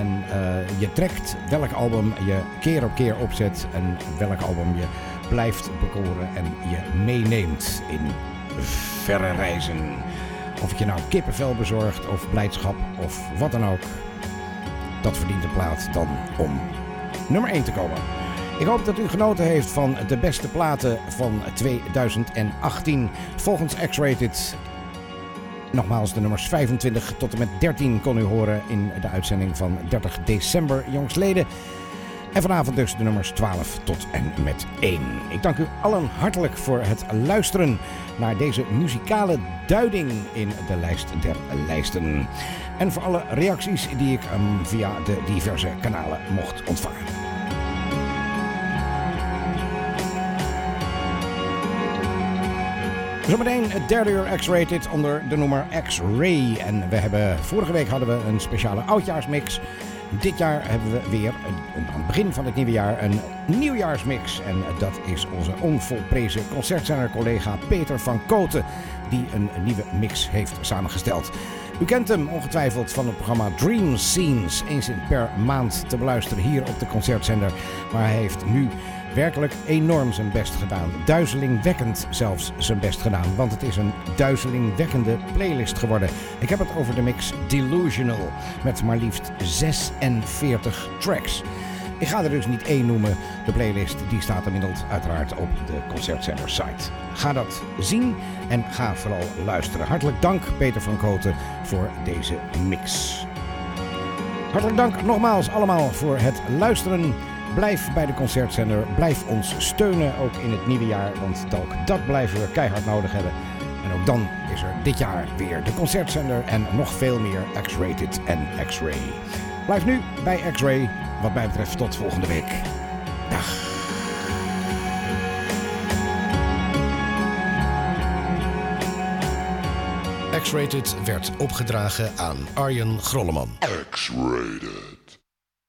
En je trekt welk album je keer op keer opzet en welk album je blijft bekoren en je meeneemt in verre reizen. Of het je nou kippenvel bezorgt of blijdschap of wat dan ook. Dat verdient de plaat dan om nummer 1 te komen. Ik hoop dat u genoten heeft van de beste platen van 2018 volgens X-Rated. Nogmaals, de nummers 25 tot en met 13 kon u horen in de uitzending van 30 december jongstleden. En vanavond dus de nummers 12 tot en met 1. Ik dank u allen hartelijk voor het luisteren naar deze muzikale duiding in de lijst der lijsten. En voor alle reacties die ik via de diverse kanalen mocht ontvangen. Zometeen het derde uur X-Rated onder de nummer X-Ray. En vorige week hadden we een speciale oudjaarsmix. Dit jaar hebben we weer, aan het begin van het nieuwe jaar, een nieuwjaarsmix. En dat is onze onvolprezen concertzanger-collega Peter van Koten, die een nieuwe mix heeft samengesteld. U kent hem ongetwijfeld van het programma Dream Scenes, eens per maand te beluisteren hier op de concertzender. Maar hij heeft nu werkelijk enorm zijn best gedaan. Duizelingwekkend zelfs zijn best gedaan. Want het is een duizelingwekkende playlist geworden. Ik heb het over de mix Delusional. Met maar liefst 46 tracks. Ik ga er dus niet één noemen. De playlist die staat inmiddels uiteraard op de concertzender site. Ga dat zien en ga vooral luisteren. Hartelijk dank Peter van Koten voor deze mix. Hartelijk dank nogmaals allemaal voor het luisteren. Blijf bij de concertzender, blijf ons steunen ook in het nieuwe jaar, want ook dat blijven we keihard nodig hebben. En ook dan is er dit jaar weer de concertzender en nog veel meer X-Rated en X-Ray. Blijf nu bij X-Ray, wat mij betreft tot volgende week. Dag. X-Rated werd opgedragen aan Arjen Grolleman. X-Rated.